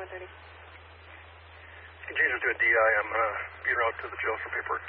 1:30. Can you just do a DI? I'm being out to the jail for paperwork.